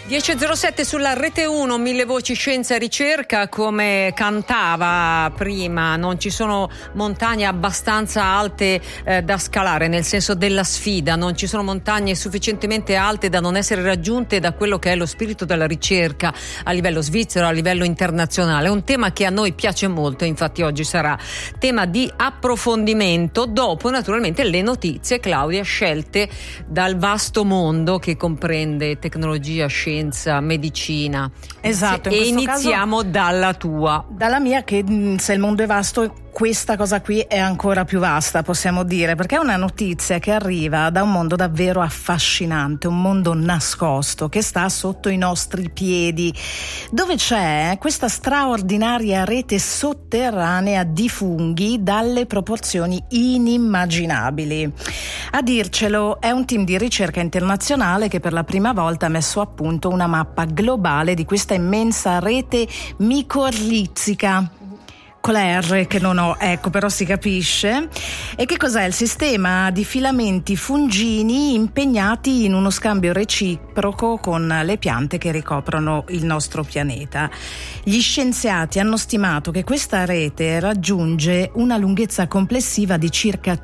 10.07 sulla Rete 1, 1000 voci scienza e ricerca. Come cantava prima, non ci sono montagne abbastanza alte da scalare, nel senso della sfida, non ci sono montagne sufficientemente alte da non essere raggiunte da quello che è lo spirito della ricerca a livello svizzero, a livello internazionale. È un tema che a noi piace molto, infatti oggi sarà tema di approfondimento dopo naturalmente le notizie, Claudia, scelte dal vasto mondo che comprende tecnologia, scienza, medicina. Esatto. E iniziamo dalla tua. Dalla mia, che se il mondo è vasto, questa cosa qui è ancora più vasta, possiamo dire, perché è una notizia che arriva da un mondo davvero affascinante, un mondo nascosto che sta sotto i nostri piedi, dove c'è questa straordinaria rete sotterranea di funghi dalle proporzioni inimmaginabili. A dircelo è un team di ricerca internazionale che per la prima volta ha messo a punto una mappa globale di questa immensa rete micorrizica. Con la R che non ho, ecco, però si capisce. E che cos'è? Il sistema di filamenti fungini impegnati in uno scambio reciproco con le piante che ricoprono il nostro pianeta. Gli scienziati hanno stimato che questa rete raggiunge una lunghezza complessiva di circa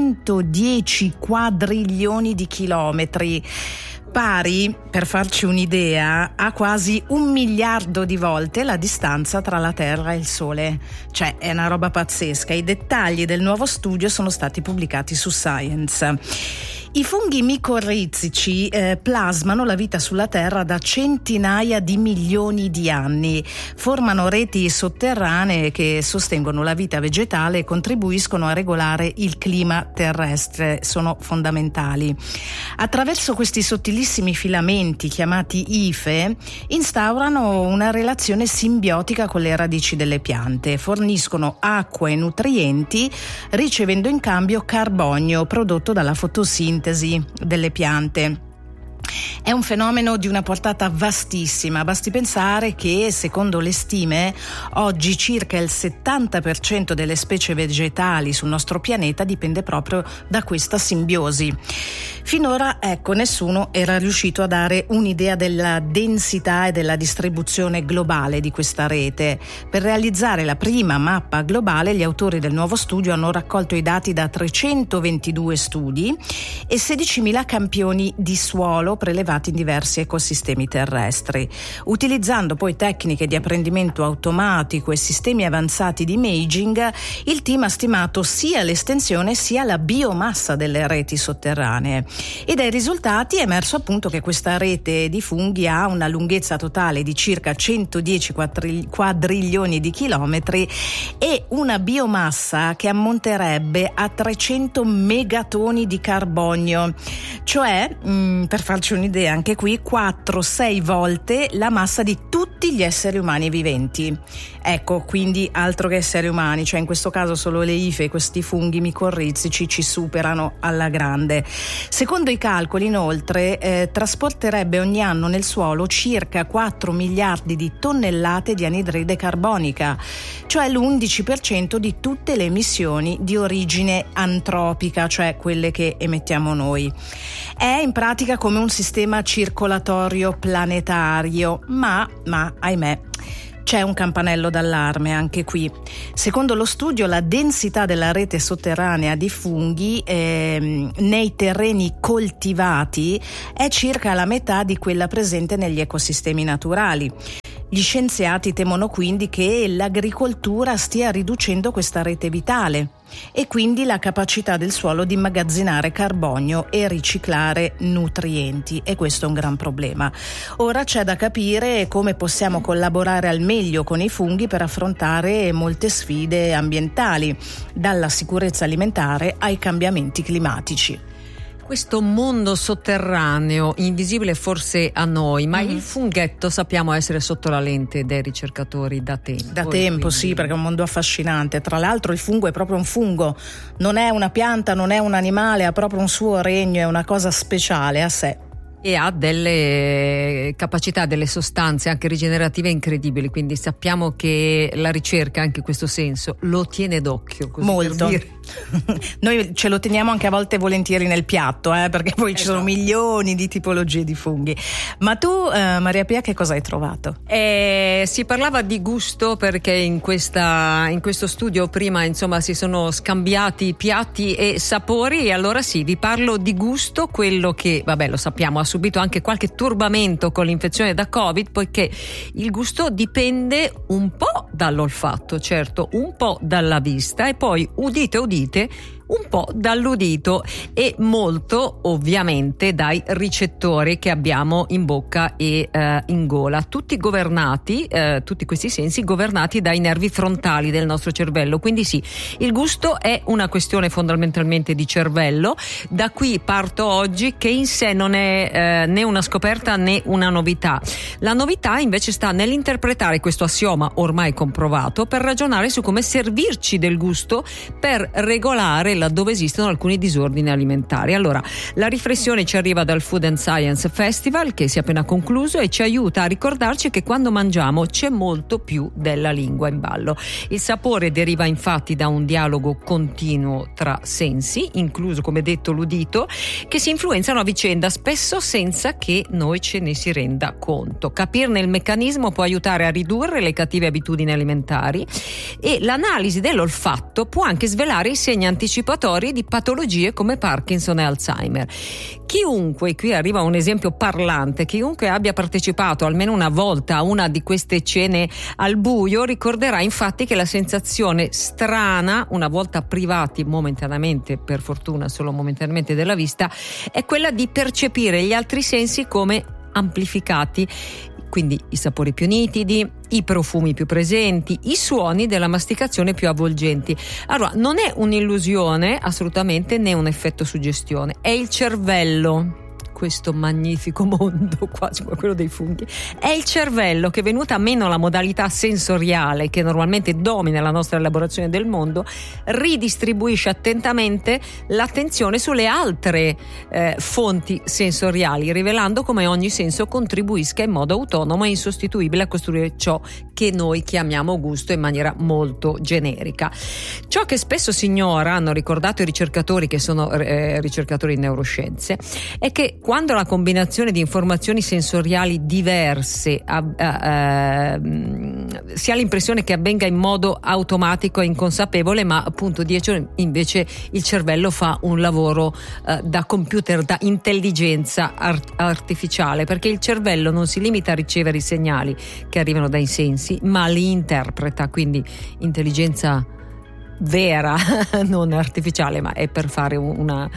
110 quadrilioni di chilometri, pari, per farci un'idea, a quasi 1 miliardo di volte la distanza tra la Terra e il Sole. Cioè, è una roba pazzesca. I dettagli del nuovo studio sono stati pubblicati su Science. I funghi micorrizici plasmano la vita sulla Terra da centinaia di milioni di anni. Formano reti sotterranee che sostengono la vita vegetale e contribuiscono a regolare il clima terrestre. Sono fondamentali. Attraverso questi sottilissimi filamenti chiamati ife instaurano una relazione simbiotica con le radici delle piante, forniscono acqua e nutrienti ricevendo in cambio carbonio prodotto dalla fotosintesi delle piante. È un fenomeno di una portata vastissima, basti pensare che, secondo le stime, oggi circa il 70% delle specie vegetali sul nostro pianeta dipende proprio da questa simbiosi. Finora, nessuno era riuscito a dare un'idea della densità e della distribuzione globale di questa rete. Per realizzare la prima mappa globale, gli autori del nuovo studio hanno raccolto i dati da 322 studi e 16.000 campioni di suolo prelevati in diversi ecosistemi terrestri. Utilizzando poi tecniche di apprendimento automatico e sistemi avanzati di imaging, il team ha stimato sia l'estensione sia la biomassa delle reti sotterranee. E dai risultati è emerso appunto che questa rete di funghi ha una lunghezza totale di circa 110 quadrilioni di chilometri e una biomassa che ammonterebbe a 300 megatoni di carbonio, cioè, per farci un'idea, anche qui 4-6 volte la massa di tutti gli esseri umani viventi. Ecco, quindi altro che esseri umani, cioè in questo caso solo le ife, questi funghi micorrizici ci superano alla grande. Secondo i calcoli, inoltre, trasporterebbe ogni anno nel suolo circa 4 miliardi di tonnellate di anidride carbonica, cioè l'11% di tutte le emissioni di origine antropica, cioè quelle che emettiamo noi. È in pratica come un sistema circolatorio planetario, ma ahimè c'è un campanello d'allarme anche qui. Secondo lo studio, la densità della rete sotterranea di funghi nei terreni coltivati è circa la metà di quella presente negli ecosistemi naturali. Gli scienziati temono quindi che l'agricoltura stia riducendo questa rete vitale e quindi la capacità del suolo di immagazzinare carbonio e riciclare nutrienti, e questo è un gran problema. Ora c'è da capire come possiamo collaborare al meglio con i funghi per affrontare molte sfide ambientali, dalla sicurezza alimentare ai cambiamenti climatici. Questo mondo sotterraneo, invisibile forse a noi, ma il funghetto sappiamo essere sotto la lente dei ricercatori da tempo. Da tempo, quindi... sì, perché è un mondo affascinante. Tra l'altro il fungo è proprio un fungo, non è una pianta, non è un animale, ha proprio un suo regno, è una cosa speciale a sé. E ha delle capacità, delle sostanze anche rigenerative incredibili, quindi sappiamo che la ricerca anche in questo senso lo tiene d'occhio, così molto, per dire. Noi ce lo teniamo anche a volte volentieri nel piatto, perché poi ci sono milioni di tipologie di funghi. Ma tu, Maria Pia, che cosa hai trovato? Si parlava di gusto perché in questo studio prima insomma si sono scambiati piatti e sapori, e allora sì, vi parlo di gusto, quello che vabbè lo sappiamo ha subito anche qualche turbamento con l'infezione da Covid, poiché il gusto dipende un po' dall'olfatto, certo, un po' dalla vista e poi udite un po' dall'udito e molto ovviamente dai ricettori che abbiamo in bocca e in gola, tutti questi sensi governati dai nervi frontali del nostro cervello. Quindi sì, il gusto è una questione fondamentalmente di cervello. Da qui parto oggi, che in sé non è né una scoperta né una novità. La novità invece sta nell'interpretare questo assioma ormai comprovato per ragionare su come servirci del gusto per regolare laddove esistono alcuni disordini alimentari. Allora, la riflessione ci arriva dal Food and Science Festival, che si è appena concluso, e ci aiuta a ricordarci che quando mangiamo c'è molto più della lingua in ballo. Il sapore deriva infatti da un dialogo continuo tra sensi, incluso, come detto, l'udito, che si influenzano a vicenda, spesso senza che noi ce ne si renda conto. Capirne il meccanismo può aiutare a ridurre le cattive abitudini alimentari, e l'analisi dell'olfatto può anche svelare i segni anticipatori di patologie come Parkinson e Alzheimer. Chiunque, qui arriva un esempio parlante, chiunque abbia partecipato almeno una volta a una di queste cene al buio ricorderà infatti che la sensazione strana, una volta privati momentaneamente, per fortuna solo momentaneamente, della vista, è quella di percepire gli altri sensi come amplificati. Quindi i sapori più nitidi, i profumi più presenti, i suoni della masticazione più avvolgenti. Allora, non è un'illusione assolutamente, né un effetto suggestione, è il cervello, questo magnifico mondo, quasi come quello dei funghi, è il cervello che, venuta meno la modalità sensoriale che normalmente domina la nostra elaborazione del mondo, ridistribuisce attentamente l'attenzione sulle altre fonti sensoriali, rivelando come ogni senso contribuisca in modo autonomo e insostituibile a costruire ciò che noi chiamiamo gusto in maniera molto generica. Ciò che spesso si ignora, hanno ricordato i ricercatori che sono ricercatori in neuroscienze, è che quando la combinazione di informazioni sensoriali diverse si ha l'impressione che avvenga in modo automatico e inconsapevole, ma appunto dietro invece il cervello fa un lavoro da computer, da intelligenza artificiale, perché il cervello non si limita a ricevere i segnali che arrivano dai sensi, ma li interpreta, quindi intelligenza vera, non artificiale, ma è per fare una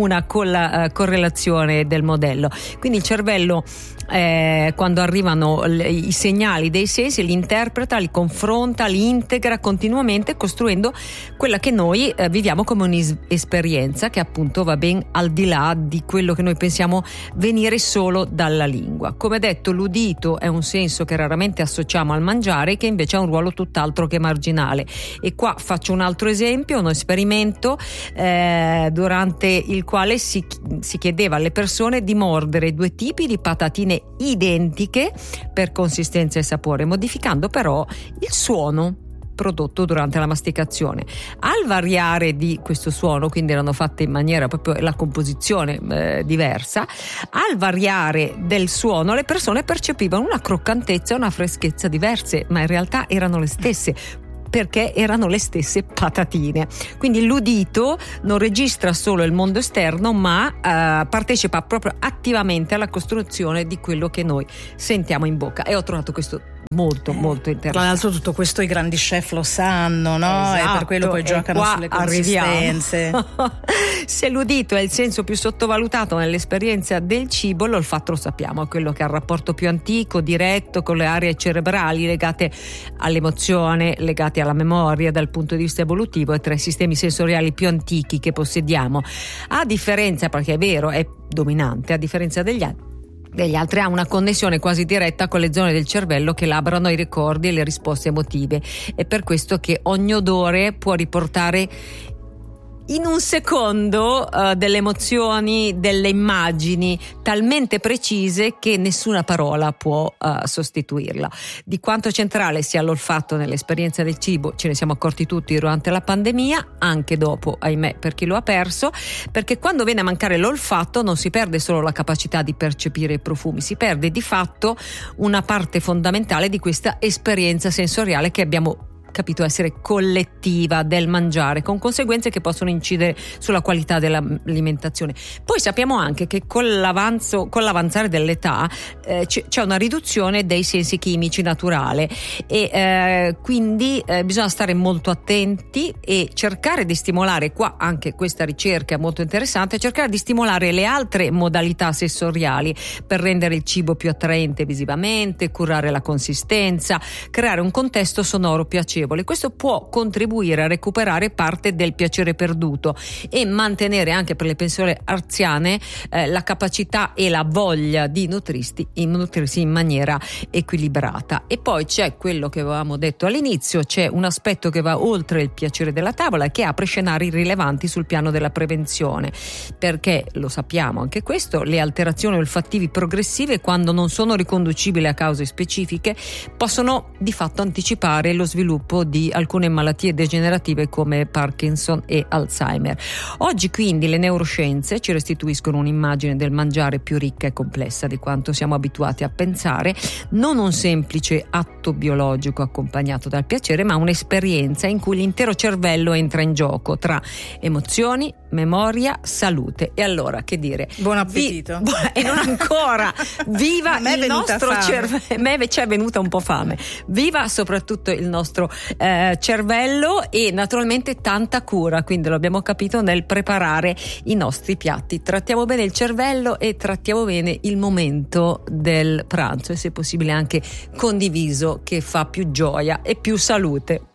correlazione del modello. Quindi il cervello quando arrivano i segnali dei sensi li interpreta, li confronta, li integra continuamente, costruendo quella che noi viviamo come un'esperienza che appunto va ben al di là di quello che noi pensiamo venire solo dalla lingua. Come detto, l'udito è un senso che raramente associamo al mangiare, che invece ha un ruolo tutt'altro che marginale. E qua faccio un altro esempio, uno esperimento durante il quale si chiedeva alle persone di mordere 2 tipi di patatine identiche per consistenza e sapore, modificando però il suono prodotto durante la masticazione. Al variare di questo suono, quindi erano fatte in maniera proprio la composizione diversa, al variare del suono le persone percepivano una croccantezza e una freschezza diverse, ma in realtà erano le stesse, perché erano le stesse patatine. Quindi l'udito non registra solo il mondo esterno, ma partecipa proprio attivamente alla costruzione di quello che noi sentiamo in bocca. E ho trovato questo molto interessante. Tra l'altro tutto questo i grandi chef lo sanno, no? Esatto, e per quello poi giocano sulle consistenze. Se l'udito è il senso più sottovalutato nell'esperienza del cibo, l'olfatto lo sappiamo, è quello che ha il rapporto più antico, diretto con le aree cerebrali legate all'emozione, legate alla memoria dal punto di vista evolutivo, e tra i sistemi sensoriali più antichi che possediamo. A differenza, perché è vero, è dominante, a differenza degli altri ha una connessione quasi diretta con le zone del cervello che elaborano i ricordi e le risposte emotive. È per questo che ogni odore può riportare in un secondo delle emozioni, delle immagini talmente precise che nessuna parola può sostituirla. Di quanto centrale sia l'olfatto nell'esperienza del cibo ce ne siamo accorti tutti durante la pandemia, anche dopo, ahimè, per chi lo ha perso, perché quando viene a mancare l'olfatto non si perde solo la capacità di percepire i profumi, si perde di fatto una parte fondamentale di questa esperienza sensoriale che abbiamo capito essere collettiva del mangiare, con conseguenze che possono incidere sulla qualità dell'alimentazione. Poi sappiamo anche che con l'avanzare dell'età c'è una riduzione dei sensi chimici naturale e quindi bisogna stare molto attenti e cercare di stimolare, qua anche questa ricerca è molto interessante, cercare di stimolare le altre modalità sensoriali per rendere il cibo più attraente visivamente, curare la consistenza, creare un contesto sonoro piacevole. Questo può contribuire a recuperare parte del piacere perduto e mantenere anche per le persone anziane la capacità e la voglia di nutrirsi in maniera equilibrata. E poi c'è quello che avevamo detto all'inizio, c'è un aspetto che va oltre il piacere della tavola, che apre scenari rilevanti sul piano della prevenzione, perché lo sappiamo anche questo, le alterazioni olfattivi progressive, quando non sono riconducibili a cause specifiche, possono di fatto anticipare lo sviluppo di alcune malattie degenerative come Parkinson e Alzheimer. Oggi quindi le neuroscienze ci restituiscono un'immagine del mangiare più ricca e complessa di quanto siamo abituati a pensare, non un semplice atto biologico accompagnato dal piacere, ma un'esperienza in cui l'intero cervello entra in gioco tra emozioni, memoria, salute. E allora, che dire? Buon appetito. E non ancora. Viva il nostro cervello. A me ci è venuta un po' fame. Viva soprattutto il nostro cervello e naturalmente tanta cura, quindi lo abbiamo capito, nel preparare i nostri piatti. Trattiamo bene il cervello e trattiamo bene il momento del pranzo e se possibile anche condiviso, che fa più gioia e più salute.